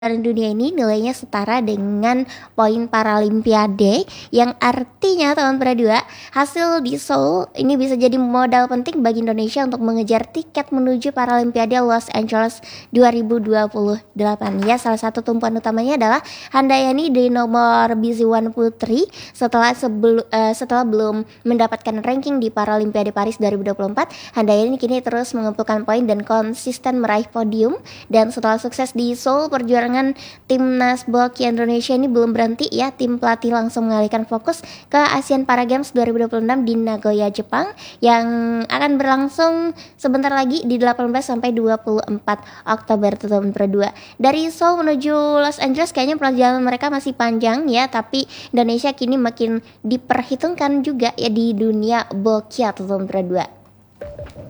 dunia ini nilainya setara dengan poin Paralimpiade, yang artinya teman dua hasil di Seoul ini bisa jadi modal penting bagi Indonesia untuk mengejar tiket menuju Paralimpiade Los Angeles 2028. Ya, salah satu tumpuan utamanya adalah Handayani di nomor biziwan putri setelah belum mendapatkan ranking di Paralimpiade Paris 2024. Handayani kini terus mengumpulkan poin dan konsisten meraih podium, dan setelah sukses di Seoul, perjuangan timnas boki Indonesia ini belum berhenti ya. Tim pelatih langsung mengalihkan fokus ke Asian Para Games 2026 di Nagoya, Jepang, yang akan berlangsung sebentar lagi di 18 sampai 24 Oktober 2022. Dari Seoul menuju Los Angeles kayaknya perjalanan mereka masih panjang ya, tapi Indonesia kini makin diperhitungkan juga ya di dunia boki 2022.